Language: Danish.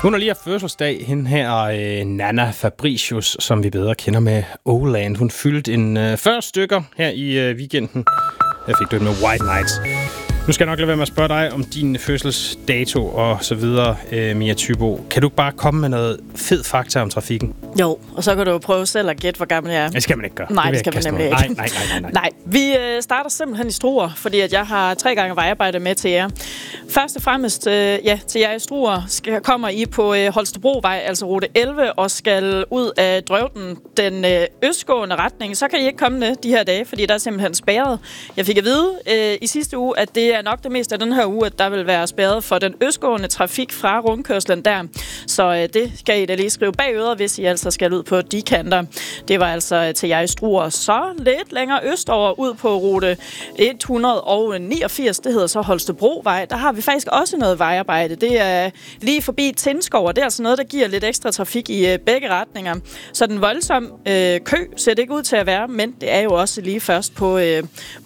Hun har lige haft fødselsdag, hende her Nanna Fabricius, som vi bedre kender med Oland. Hun fyldte en 40 stykker her i weekenden. Jeg fik det med White Nights. Nu skal jeg nok lade være med at spørge dig om din fødselsdato og så videre, Mia Thybo. Kan du bare komme med noget fed fakta om trafikken? Jo, og så kan du jo prøve selv at gætte, hvor gammel jeg er. Det skal man ikke gøre. Nej, det skal man nemlig ikke. Nej. Vi starter simpelthen i Struer, fordi at jeg har 3 gange vejarbejde med til jer. Først og fremmest, til jer i Struer kommer I på Holstebrovej, altså rute 11, og skal ud af Drøvden, den østgående retning. Så kan I ikke komme med de her dage, fordi der er simpelthen spærret. Jeg fik at vide i sidste uge, at det er nok det meste af den her uge, at der vil være spærret for den østgående trafik fra rundkørslen der. Så det skal I da lige skrive bag øret, hvis I altså skal ud på de kanter. Det var altså til jer i Struer. Så lidt længere østover ud på rute 189, det hedder så Holstebrovej. Der har vi faktisk også noget vejarbejde. Det er lige forbi Tindskov, og det er altså noget, der giver lidt ekstra trafik i begge retninger. Så den voldsom kø ser det ikke ud til at være, men det er jo også lige først på